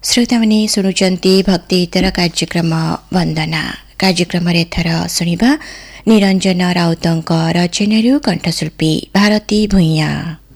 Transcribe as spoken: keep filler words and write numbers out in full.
श्रोता माने शुणुचंती भक्ति इतर कार्यक्रम वंदना कार्यक्रम रे थर सुनिबा निरंजन राउतंक रचनारू कंठशिल्पी भारती भुइया।